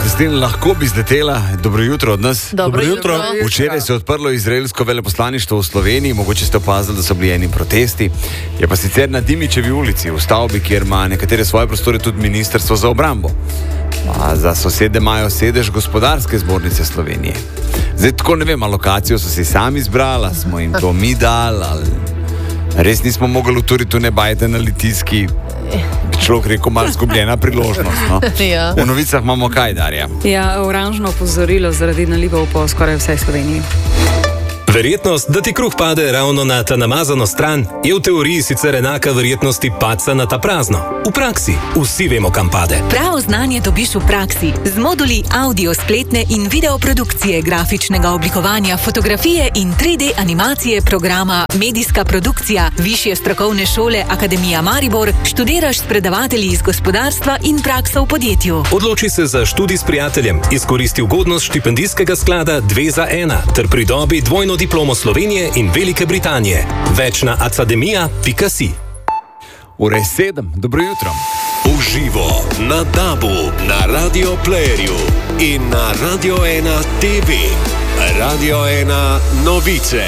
Kristin, lahko bi zletela. Dobro jutro od nas. Dobro jutro. Včeraj se je odprlo izraelsko veleposlaništvo v Sloveniji. Mogoče ste opazili, da so bili eni protesti. Je pa sicer na Dimičevi ulici, v stavbi, kjer ima nekatere svoje prostore tudi Ministrstvo za obrambo. A za sosede imajo sedež Gospodarske zbornice Slovenije. Zdaj tako ne vem, lokacijo so si sami izbrali, smo jim to mi dali, ali res nismo mogli uturiti v nebajte na Litijski. Bi človek rekel, malo zgubljena priložnost. No? Ja. V novicah imamo kaj, Darja? Ja, oranžno opozorilo zaradi nalivov po skoraj vsej Sloveniji. Verjetnost, da ti kruh pade ravno na ta namazano stran, je v teoriji sicer enaka verjetnosti padca na ta prazno. V praksi vsi vemo, kam pade. Pravo znanje dobiš v praksi z moduli audio, spletne in videoprodukcije, grafičnega oblikovanja, fotografije in 3D animacije programa Medijska produkcija Višje strokovne šole Akademija Maribor. Študiraš s predavatelji iz gospodarstva in prakso v podjetju. Odloči se za študij s prijateljem, izkoristi ugodnost štipendijskega sklada 2 za 1 ter pridobi dvojno diplomo Slovenije in Velike Britanije. Več na academia.si. Ura je 7. Dobro jutro. Uživo na DAB-u, na Radio Playerju in na Radio 1 TV. Radio 1 novice.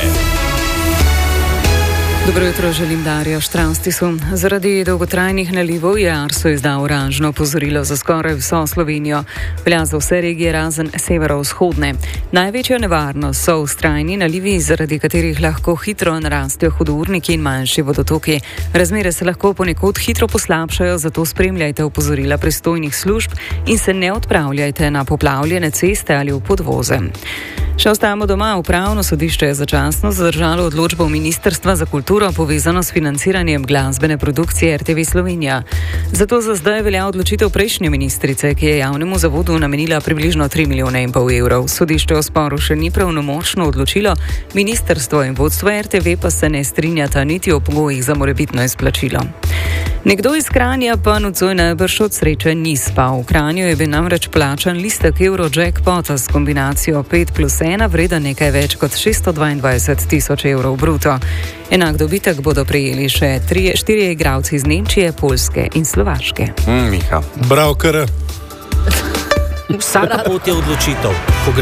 Dobro jutro, želim Darja Štravstisu. Zaradi dolgotrajnih nalivov je Arso izdal oranžno opozorilo za skoraj vso Slovenijo. Velja za vse regije razen severovzhodne. Največja nevarnost so vztrajni nalivi, zaradi katerih lahko hitro narastejo hudourniki in manjši vodotoki. Razmere se lahko ponekod hitro poslabšajo, zato spremljajte opozorila pristojnih služb in se ne odpravljajte na poplavljene ceste ali v podvoze. Še ostajamo doma. Upravno sodišče je začasno zadržalo odločbo Ministrstva za kulturo povezano s financiranjem glasbene produkcije RTV Slovenija. Zato za zdaj velja odločitev prejšnje ministrice, ki je javnemu zavodu namenila približno 3,5 milijona evrov. Sodišče o sporu še ni pravnomočno odločilo, ministrstvo in vodstvo RTV pa se ne strinjata niti o pogojih za morebitno izplačilo. Nekdo iz Kranja pa nocoj najbrž od sreče ni spal. V Kranju je bil namreč plačan listek Eurojackpota s kombinacijo 5+1 vreden nekaj več kot 622.000 evrov bruto. Enak dobitek bodo prejeli še 4 igralci iz Nemčije, Poljske in Slovaške. Miha. Bravo, kar. Vsaka pot je odločitev.